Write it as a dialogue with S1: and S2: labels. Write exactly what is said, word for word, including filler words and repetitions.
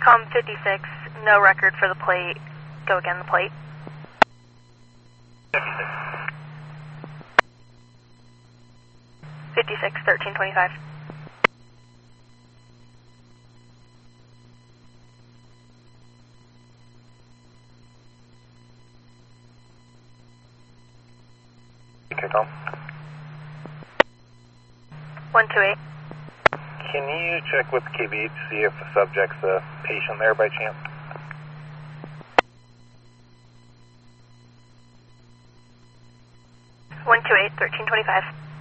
S1: Com fifty-six, no record for the plate. Go again, the plate.
S2: fifty-six.
S1: fifty-six, thirteen twenty-five.
S2: Okay, Tom.
S1: one two eight.
S2: Can you check with K B H to see if the subject's a patient there by chance?
S1: one two eight, thirteen twenty-five.